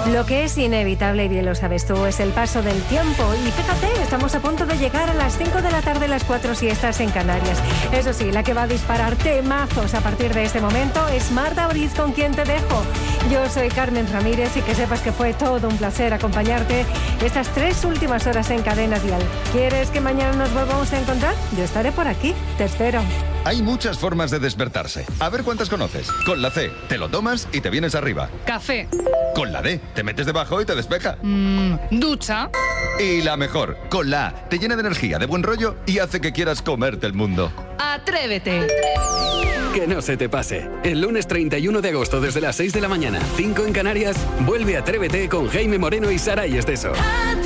Lo que es inevitable, y bien lo sabes tú, es el paso del tiempo. Y fíjate, estamos a punto de llegar a las 5 de la tarde, las 4 si estás en Canarias. Eso sí, la que va a disparar temazos a partir de este momento es Marta Oriz, con quien te dejo. Yo soy Carmen Ramírez y que sepas que fue todo un placer acompañarte estas 3 últimas horas en Cadena Dial. ¿Quieres que mañana nos volvamos a encontrar? Yo estaré por aquí, te espero. Hay muchas formas de despertarse. A ver cuántas conoces. Con la C, te lo tomas y te vienes arriba. Café. Con la D, te metes debajo y te despeja. Ducha. Y la mejor, con la A, te llena de energía, de buen rollo y hace que quieras comerte el mundo. Atrévete. Que no se te pase. El lunes 31 de agosto desde las 6 de la mañana, 5 en Canarias, vuelve Atrévete con Jaime Moreno y Saray Esteso.